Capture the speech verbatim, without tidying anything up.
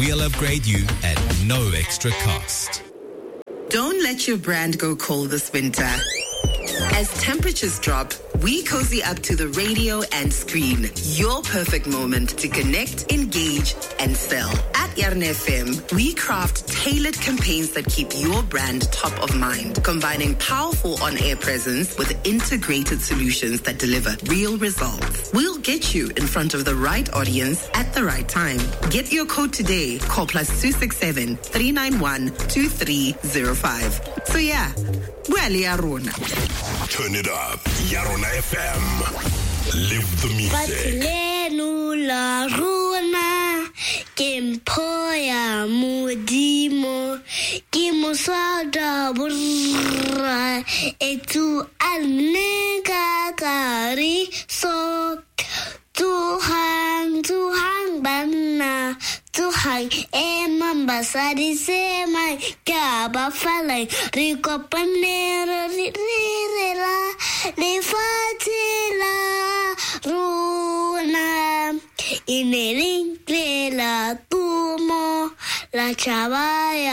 we'll upgrade you at no extra cost. Don't let your brand go cold this winter. As temperatures drop, we cozy up to the radio and screen. Your perfect moment to connect, engage, and sell. At Yarn F M, we craft tailored campaigns that keep your brand top of mind, combining powerful on-air presence with integrated solutions that deliver real results. We'll get you in front of the right audience at the right time. Get your code today. Call plus two six seven, three nine one, two three zero five. So yeah, well, Yarona. Turn it up. Yarona F M. Live the music. Patlenu runa Kimpoya Mudimo Kimusada Burra Etu Alnega Kari So Tuhang Tuhang Banna Tuhang Emam Basadi Semai Gaba Falai Rico Panera Rira Lefatila Runa Inering la tumo la chavaya.